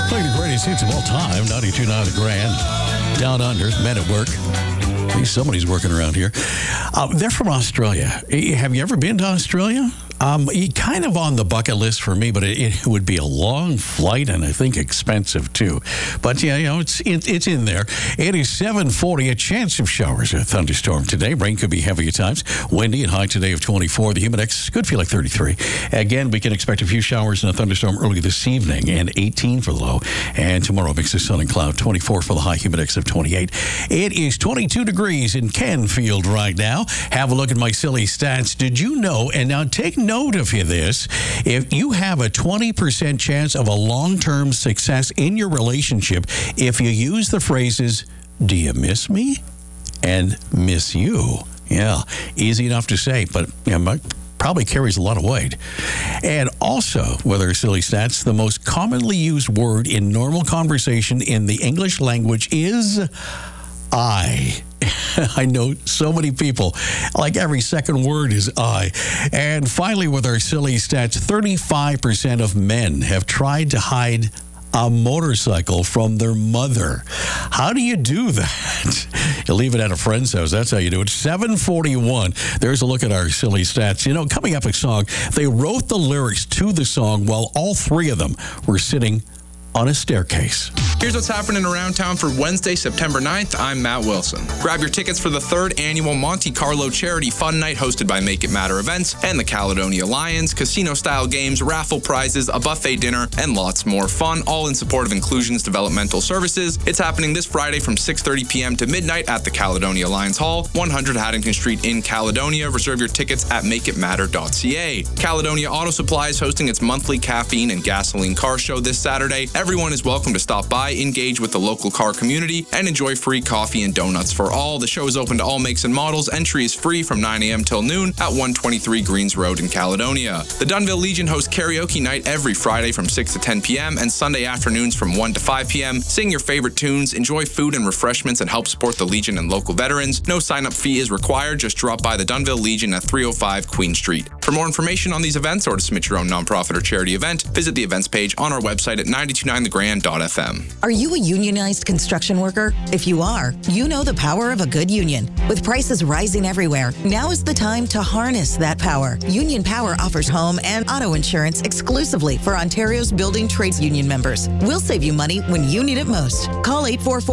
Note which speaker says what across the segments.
Speaker 1: Playing the greatest hits of all time, 92.9 The Grand. Down Under, Men at Work. At least somebody's working around here. They're from Australia. Have you ever been to Australia? Kind of on the bucket list for me, but it would be a long flight and I think expensive too. But yeah, it's in there. It is 7:40. A chance of showers, a thunderstorm today. Rain could be heavy at times. Windy and high today of 24. The humidex could feel like 33. Again, we can expect a few showers and a thunderstorm early this evening, and 18 for the low. And tomorrow, mix of sun and cloud. 24 for the high, humidex of 28. It is 22 degrees in Canfield right now. Have a look at my silly stats. Did you know? And now take note of this. If you have a 20% chance of a long-term success in your relationship, if you use the phrases, "Do you miss me?" and "miss you." Yeah, easy enough to say, but probably carries a lot of weight. And also, with our silly stats, the most commonly used word in normal conversation in the English language is I. I know so many people, like every second word is I. And finally, with our silly stats, 35% of men have tried to hide a motorcycle from their mother. How do you do that? You leave it at a friend's house. That's how you do it. 7:41. There's a look at our silly stats. Coming up a song, they wrote the lyrics to the song while all three of them were sitting on a staircase.
Speaker 2: Here's what's happening around town for Wednesday, September 9th. I'm Matt Wilson. Grab your tickets for the 3rd annual Monte Carlo Charity Fun Night hosted by Make It Matter Events and the Caledonia Lions. Casino-style games, raffle prizes, a buffet dinner, and lots more fun, all in support of Inclusions Developmental Services. It's happening this Friday from 6:30 p.m. to midnight at the Caledonia Lions Hall, 100 Haddington Street in Caledonia. Reserve your tickets at makeitmatter.ca. Caledonia Auto Supply is hosting its monthly caffeine and gasoline car show this Saturday. Everyone is welcome to stop by, engage with the local car community, and enjoy free coffee and donuts for all. The show is open to all makes and models. Entry is free from 9 a.m. till noon at 123 Greens Road in Caledonia. The Dunnville Legion hosts karaoke night every Friday from 6 to 10 p.m. and Sunday afternoons from 1 to 5 p.m. Sing your favorite tunes, enjoy food and refreshments, and help support the Legion and local veterans. No sign-up fee is required. Just drop by the Dunnville Legion at 305 Queen Street. For more information on these events or to submit your own nonprofit or charity event, visit the events page on our website at 929thegrand.fm.
Speaker 3: Are you a unionized construction worker? If you are, you know the power of a good union. With prices rising everywhere, now is the time to harness that power. Union Power offers home and auto insurance exclusively for Ontario's building trades union members. We'll save you money when you need it most. Call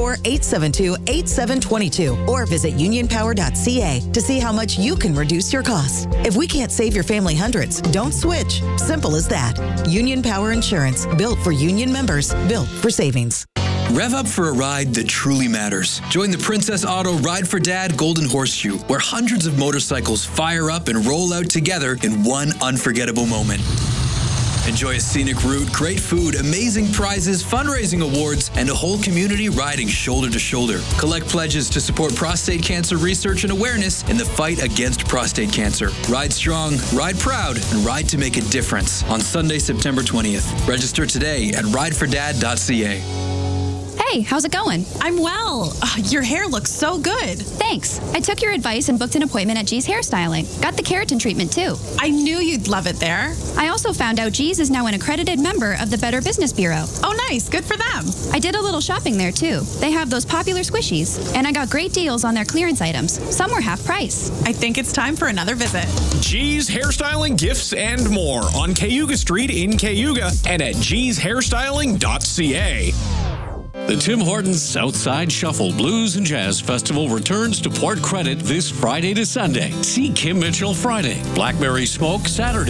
Speaker 3: 844-872-8722 or visit unionpower.ca to see how much you can reduce your costs. If we can't save your family hundreds, don't switch. Simple as that. Union Power Insurance, built for union members, built for savings.
Speaker 4: Rev up for a ride that truly matters. Join the Princess Auto Ride for Dad Golden Horseshoe, where hundreds of motorcycles fire up and roll out together in one unforgettable moment. Enjoy a scenic route, great food, amazing prizes, fundraising awards, and a whole community riding shoulder to shoulder. Collect pledges to support prostate cancer research and awareness in the fight against prostate cancer. Ride strong, ride proud, and ride to make a difference on Sunday, September 20th. Register today at ridefordad.ca.
Speaker 5: Hey, how's it going?
Speaker 6: I'm well. Your hair looks so good.
Speaker 5: Thanks. I took your advice and booked an appointment at G's Hairstyling. Got the keratin treatment, too.
Speaker 6: I knew you'd love it there.
Speaker 5: I also found out G's is now an accredited member of the Better Business Bureau.
Speaker 6: Oh, nice. Good for them.
Speaker 5: I did a little shopping there, too. They have those popular squishies, and I got great deals on their clearance items. Some were half price.
Speaker 6: I think it's time for another visit.
Speaker 7: G's Hairstyling, Gifts, and more on Cayuga Street in Cayuga and at gshairstyling.ca.
Speaker 1: The Tim Hortons Southside Shuffle Blues and Jazz Festival returns to Port Credit this Friday to Sunday. See Kim Mitchell Friday, Blackberry Smoke Saturday.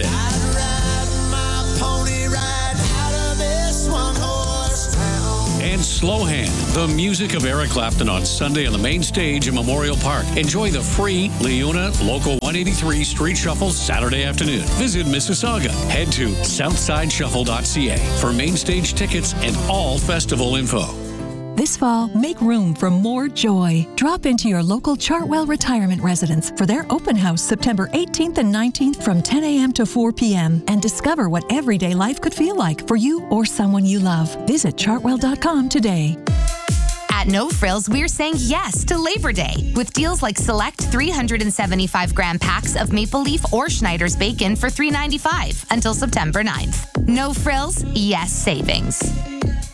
Speaker 1: And Slow Hand, the music of Eric Clapton on Sunday on the main stage in Memorial Park. Enjoy the free Leona Local 183 Street Shuffle Saturday afternoon. Visit Mississauga. Head to southsideshuffle.ca for main stage tickets and all festival info.
Speaker 8: This fall, make room for more joy. Drop into your local Chartwell Retirement Residence for their open house September 18th and 19th from 10 a.m. to 4 p.m. and discover what everyday life could feel like for you or someone you love. Visit chartwell.com today.
Speaker 9: At No Frills, we're saying yes to Labor Day with deals like select 375-gram packs of Maple Leaf or Schneider's bacon for $3.95 until September 9th. No Frills, yes savings.